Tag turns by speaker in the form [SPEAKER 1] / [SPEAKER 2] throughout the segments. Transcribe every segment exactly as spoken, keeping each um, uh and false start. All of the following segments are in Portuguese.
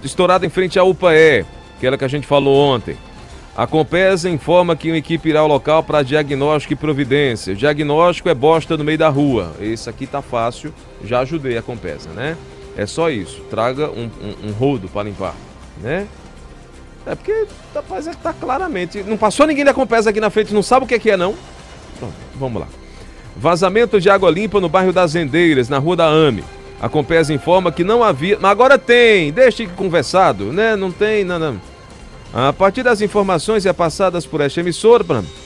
[SPEAKER 1] estourada em frente à U P A E, que era que a gente falou ontem. A Compesa informa que uma equipe irá ao local para diagnóstico e providência. O diagnóstico é bosta no meio da rua. Esse aqui tá fácil, já ajudei a Compesa, né? É só isso, traga um, um, um rodo para limpar, né? É porque, rapaz, é que tá claramente... Não passou ninguém da Compesa aqui na frente, não sabe o que é que é, não? Pronto, vamos lá. Vazamento de água limpa no bairro das Rendeiras, na rua da A M E. A Compesa informa que não havia... Mas agora tem, deixa de conversado, né? Não tem, não, não. A partir das informações repassadas por esta emissora,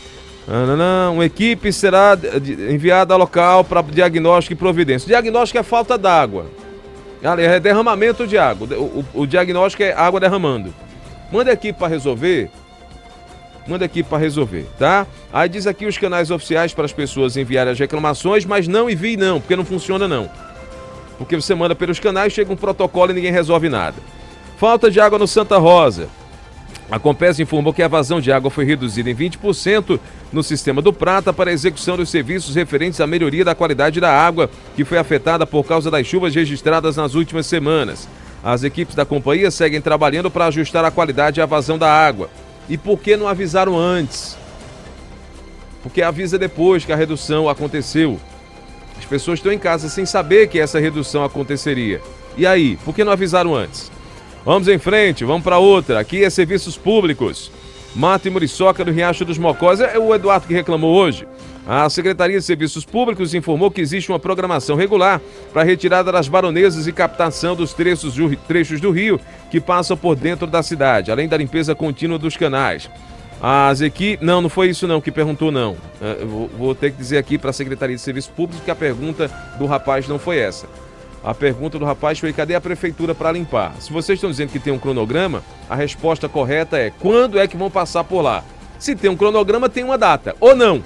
[SPEAKER 1] uma equipe será enviada ao local para diagnóstico e providência. O diagnóstico é falta d'água. É derramamento de água. O, o, o diagnóstico é água derramando. Manda a equipe para resolver. Manda a equipe para resolver, tá? Aí diz aqui os canais oficiais para as pessoas enviarem as reclamações, mas não envie não, porque não funciona não. Porque você manda pelos canais, chega um protocolo e ninguém resolve nada. Falta de água no Santa Rosa. A Compesa informou que a vazão de água foi reduzida em vinte por cento no sistema do Prata para a execução dos serviços referentes à melhoria da qualidade da água, que foi afetada por causa das chuvas registradas nas últimas semanas. As equipes da companhia seguem trabalhando para ajustar a qualidade e a vazão da água. E por que não avisaram antes? Porque avisa depois que a redução aconteceu. As pessoas estão em casa sem saber que essa redução aconteceria. E aí, por que não avisaram antes? Vamos em frente, vamos para outra. Aqui é serviços públicos. Mato e Muriçoca do Riacho dos Mocós. É o Eduardo que reclamou hoje. A Secretaria de Serviços Públicos informou que existe uma programação regular para a retirada das baronesas e captação dos trechos do, trechos do rio que passam por dentro da cidade, além da limpeza contínua dos canais. As equipes... Não, não foi isso não que perguntou não. Eu vou, vou ter que dizer aqui para a Secretaria de Serviços Públicos que a pergunta do rapaz não foi essa. A pergunta do rapaz foi: cadê a prefeitura para limpar? Se vocês estão dizendo que tem um cronograma, a resposta correta é: quando é que vão passar por lá? Se tem um cronograma, tem uma data, ou não?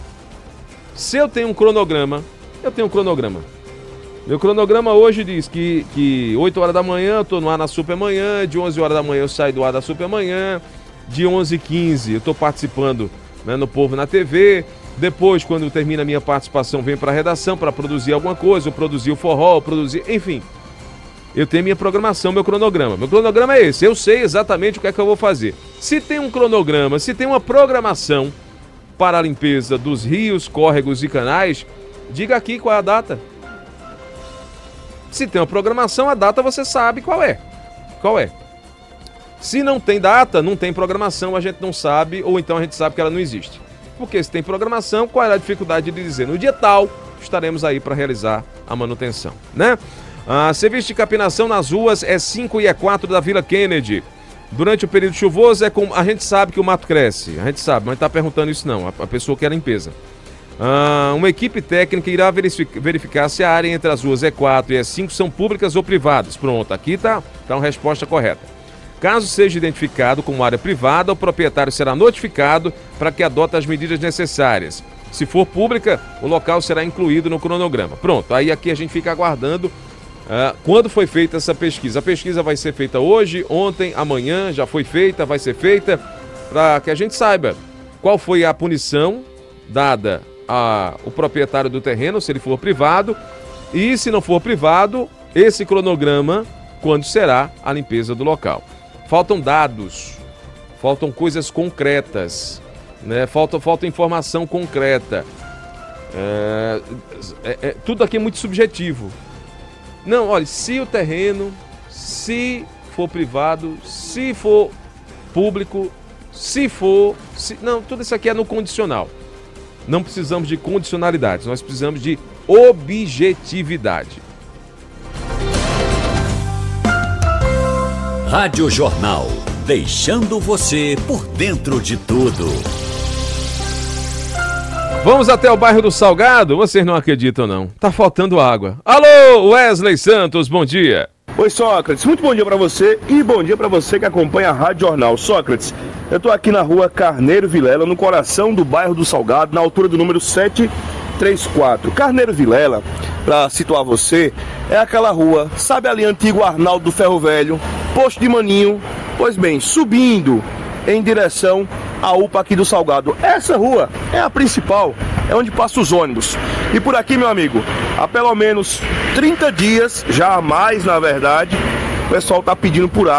[SPEAKER 1] Se eu tenho um cronograma, eu tenho um cronograma. Meu cronograma hoje diz que, que oito horas da manhã eu estou no ar na Supermanhã, de onze horas da manhã eu saio do ar da Supermanhã, de onze e quinze eu estou participando, né, no Povo na T V. Depois, quando termina a minha participação, venho para a redação para produzir alguma coisa, eu produzir o forró, eu produzir... Enfim, eu tenho minha programação, meu cronograma. Meu cronograma é esse, eu sei exatamente o que é que eu vou fazer. Se tem um cronograma, se tem uma programação para a limpeza dos rios, córregos e canais, diga aqui qual é a data. Se tem uma programação, a data você sabe qual é. Qual é? Se não tem data, não tem programação, a gente não sabe, ou então a gente sabe que ela não existe. Porque se tem programação, qual é a dificuldade de dizer? No dia tal, estaremos aí para realizar a manutenção, né? A serviço de capinação nas ruas é cinco e é quatro da Vila Kennedy. Durante o período chuvoso, é com... a gente sabe que o mato cresce, a gente sabe, mas não está perguntando isso não, a pessoa quer a limpeza. Ah, uma equipe técnica irá verificar se a área entre as ruas E quatro e E cinco são públicas ou privadas. Pronto, aqui está tá uma resposta correta. Caso seja identificado como área privada, o proprietário será notificado para que adote as medidas necessárias. Se for pública, o local será incluído no cronograma. Pronto, aí aqui a gente fica aguardando uh, quando foi feita essa pesquisa. A pesquisa vai ser feita hoje, ontem, amanhã, já foi feita, vai ser feita, para que a gente saiba qual foi a punição dada ao proprietário do terreno, se ele for privado, e se não for privado, esse cronograma, quando será a limpeza do local. Faltam dados, faltam coisas concretas, né? falta, falta informação concreta. É, é, é, tudo aqui é muito subjetivo. Não, olha, se o terreno, se for privado, se for público, se for... Se, não, tudo isso aqui é no condicional. Não precisamos de condicionalidades, nós precisamos de objetividade.
[SPEAKER 2] Rádio Jornal, deixando você por dentro de tudo.
[SPEAKER 1] Vamos até o bairro do Salgado? Vocês não acreditam não, tá faltando água. Alô, Wesley Santos, bom dia.
[SPEAKER 3] Oi, Sócrates, muito bom dia para você e bom dia para você que acompanha a Rádio Jornal. Sócrates, eu tô aqui na rua Carneiro Vilela, no coração do bairro do Salgado, na altura do número sete três quatro. Carneiro Vilela, para situar você, é aquela rua, sabe ali, antigo Arnaldo do Ferro Velho, posto de Maninho? Pois bem, subindo em direção à U P A aqui do Salgado. Essa rua é a principal, é onde passam os ônibus. E por aqui, meu amigo, há pelo menos trinta dias, já há mais na verdade, o pessoal tá pedindo por água.